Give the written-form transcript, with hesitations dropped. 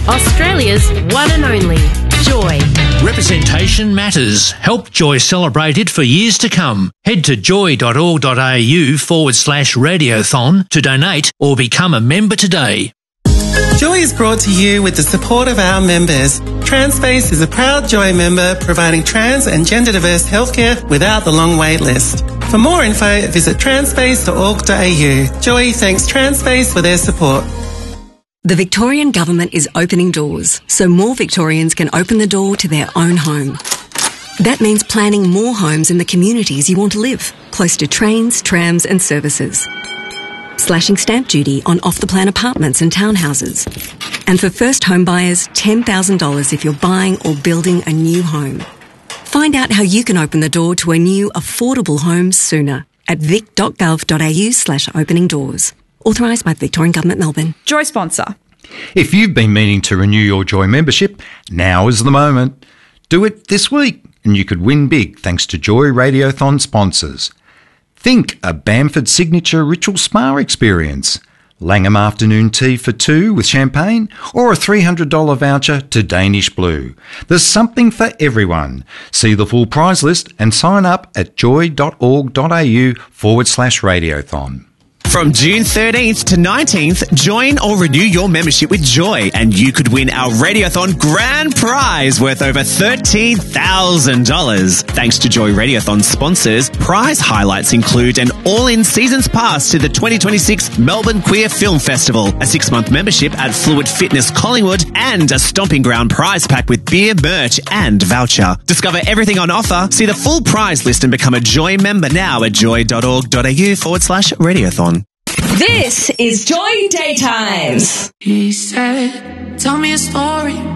Australia's one and only Joy. Representation matters. Help Joy celebrate it for years to come. Head to joy.org.au/radiothon to donate or become a member today. Joy is brought to you with the support of our members. Transpace is a proud Joy member providing trans and gender diverse healthcare without the long wait list. For more info, visit transpace.org.au. Joy thanks Transpace for their support. The Victorian Government is opening doors so more Victorians can open the door to their own home. That means planning more homes in the communities you want to live, close to trains, trams and services. Slashing stamp duty on off-the-plan apartments and townhouses. And for first home buyers, $10,000 if you're buying or building a new home. Find out how you can open the door to a new affordable home sooner at vic.gov.au/opening doors. Authorised by the Victorian Government, Melbourne. Joy sponsor. If you've been meaning to renew your Joy membership, now is the moment. Do it this week and you could win big thanks to Joy Radiothon sponsors. Think a Bamford Signature Ritual Spa experience, Langham afternoon tea for two with champagne, or a $300 voucher to Danish Blue. There's something for everyone. See the full prize list and sign up at joy.org.au/radiothon. From June 13th to 19th, join or renew your membership with Joy and you could win our Radiothon grand prize worth over $13,000. Thanks to Joy Radiothon sponsors, prize highlights include an all-in season's pass to the 2026 Melbourne Queer Film Festival, a 6-month membership at Fluid Fitness Collingwood, and a Stomping Ground prize pack with beer, merch and voucher. Discover everything on offer, see the full prize list and become a Joy member now at joy.org.au/radiothon. This is Joy Daytimes. He said, tell me a story.